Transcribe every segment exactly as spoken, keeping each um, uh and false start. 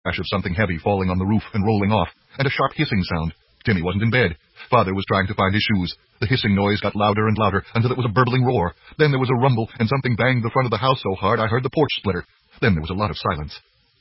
crash of something heavy falling on the roof and rolling off, and a sharp hissing sound. Timmy wasn't in bed. Father was trying to find his shoes. The hissing noise got louder and louder until it was a burbling roar. Then there was a rumble, and something banged the front of the house so hard I heard the porch splitter. Then there was a lot of silence.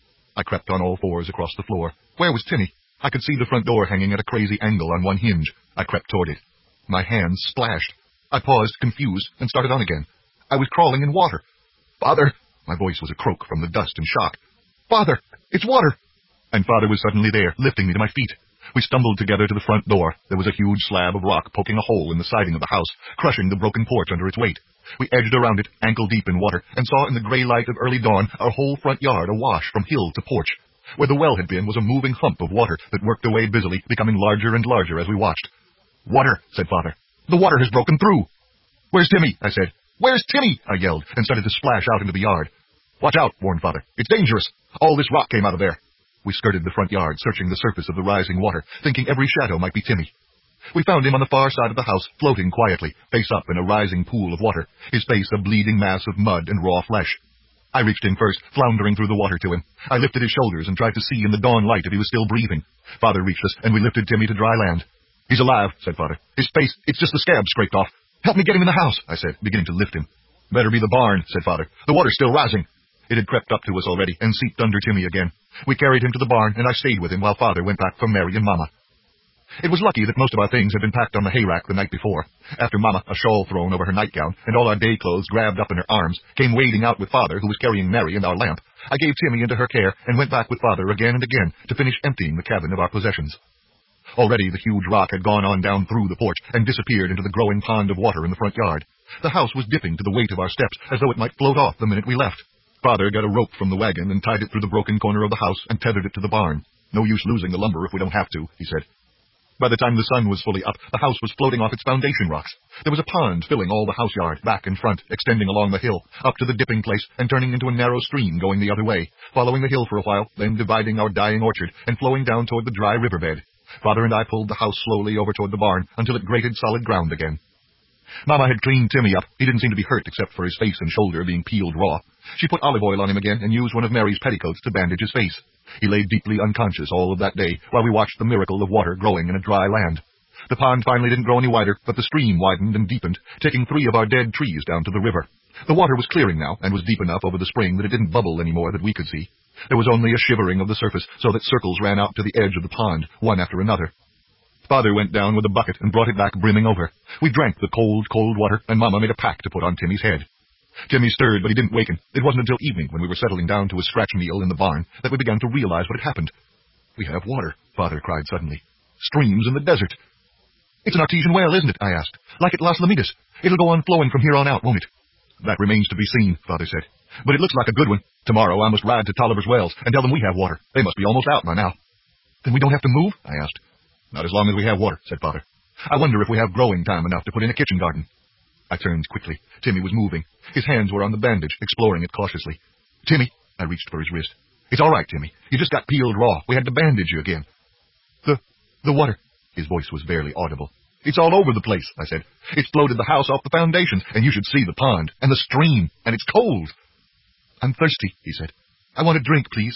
I crept on all fours across the floor. Where was Timmy? I could see the front door hanging at a crazy angle on one hinge. I crept toward it. My hands splashed. I paused, confused, and started on again. I was crawling in water. "Father!" My voice was a croak from the dust and shock. "Father! It's water!" And Father was suddenly there, lifting me to my feet. We stumbled together to the front door. There was a huge slab of rock poking a hole in the siding of the house, crushing the broken porch under its weight. We edged around it, ankle-deep in water, and saw in the gray light of early dawn our whole front yard awash from hill to porch. Where the well had been was a moving hump of water that worked away busily, becoming larger and larger as we watched. "Water," said Father. "The water has broken through." "Where's Timmy?" I said. "Where's Timmy?" I yelled, and started to splash out into the yard. "Watch out," warned Father. "It's dangerous. All this rock came out of there." We skirted the front yard, searching the surface of the rising water, thinking every shadow might be Timmy. We found him on the far side of the house, floating quietly, face up in a rising pool of water, his face a bleeding mass of mud and raw flesh. I reached in first, floundering through the water to him. I lifted his shoulders and tried to see in the dawn light if he was still breathing. Father reached us, and we lifted Timmy to dry land. "He's alive," said Father. "His face, it's just the scab scraped off." "Help me get him in the house," I said, beginning to lift him. "Better be the barn," said Father. "The water's still rising." It had crept up to us already and seeped under Timmy again. We carried him to the barn, and I stayed with him while Father went back for Mary and Mama. It was lucky that most of our things had been packed on the hay rack the night before. After Mama, a shawl thrown over her nightgown, and all our day clothes grabbed up in her arms, came wading out with Father, who was carrying Mary and our lamp, I gave Timmy into her care and went back with Father again and again to finish emptying the cabin of our possessions. Already the huge rock had gone on down through the porch and disappeared into the growing pond of water in the front yard. The house was dipping to the weight of our steps as though it might float off the minute we left. Father got a rope from the wagon and tied it through the broken corner of the house and tethered it to the barn. "No use losing the lumber if we don't have to," he said. By the time the sun was fully up, the house was floating off its foundation rocks. There was a pond filling all the house yard, back and front, extending along the hill, up to the dipping place, and turning into a narrow stream going the other way, following the hill for a while, then dividing our dying orchard, and flowing down toward the dry riverbed. Father and I pulled the house slowly over toward the barn, until it grated solid ground again. Mama had cleaned Timmy up. He didn't seem to be hurt except for his face and shoulder being peeled raw. She put olive oil on him again and used one of Mary's petticoats to bandage his face. He lay deeply unconscious all of that day while we watched the miracle of water growing in a dry land. The pond finally didn't grow any wider, but the stream widened and deepened, taking three of our dead trees down to the river. The water was clearing now and was deep enough over the spring that it didn't bubble any more that we could see. There was only a shivering of the surface so that circles ran out to the edge of the pond, one after another. Father went down with a bucket and brought it back brimming over. We drank the cold, cold water, and Mama made a pack to put on Timmy's head. Timmy stirred, but he didn't waken. It wasn't until evening, when we were settling down to a scratch meal in the barn, that we began to realize what had happened. "We have water," Father cried suddenly. "Streams in the desert." "It's an artesian well, isn't it?" I asked. "Like at Las Lomitas. It'll go on flowing from here on out, won't it?" "That remains to be seen," Father said. "But it looks like a good one. Tomorrow I must ride to Tolliver's Wells and tell them we have water. They must be almost out by now." "Then we don't have to move?" I asked. "Not as long as we have water," said Father. "I wonder if we have growing time enough to put in a kitchen garden." I turned quickly. Timmy was moving. His hands were on the bandage, exploring it cautiously. "Timmy," I reached for his wrist. "It's all right, Timmy. You just got peeled raw. We had to bandage you again." The, the water." His voice was barely audible. "It's all over the place," I said. "It's floated the house off the foundations, and you should see the pond, and the stream, and it's cold." "I'm thirsty," he said. "I want a drink, please."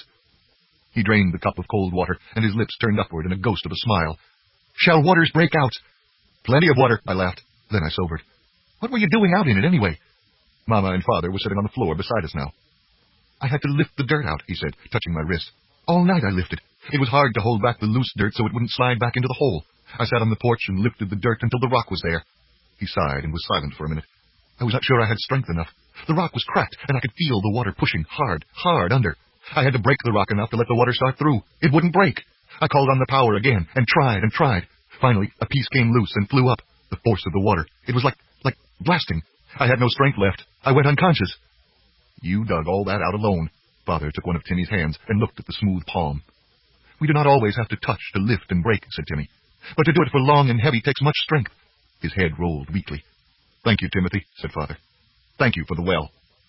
He drained the cup of cold water, and his lips turned upward in a ghost of a smile. "Shall waters break out?" "Plenty of water," I laughed. Then I sobered. "What were you doing out in it, anyway?" Mama and Father were sitting on the floor beside us now. "I had to lift the dirt out," he said, touching my wrist. "All night I lifted. It was hard to hold back the loose dirt so it wouldn't slide back into the hole. I sat on the porch and lifted the dirt until the rock was there." He sighed and was silent for a minute. "I was not sure I had strength enough. The rock was cracked, and I could feel the water pushing hard, hard under. I had to break the rock enough to let the water start through. It wouldn't break. I called on the power again, and tried and tried. Finally, a piece came loose and flew up. The force of the water. It was like, like blasting. I had no strength left. I went unconscious." "You dug all that out alone." Father took one of Timmy's hands and looked at the smooth palm. "We do not always have to touch to lift and break," said Timmy. "But to do it for long and heavy takes much strength." His head rolled weakly. "Thank you, Timothy," said Father. "Thank you for the well."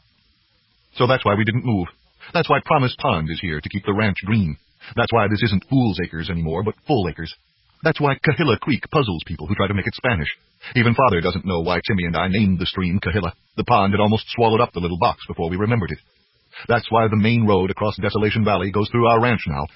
So that's why we didn't move. That's why Promise Pond is here to keep the ranch green. That's why this isn't Fool's Acres anymore, but Full Acres. That's why Kahilla Creek puzzles people who try to make it Spanish. Even Father doesn't know why Timmy and I named the stream Kahilla. The pond had almost swallowed up the little box before we remembered it. That's why the main road across Desolation Valley goes through our ranch now,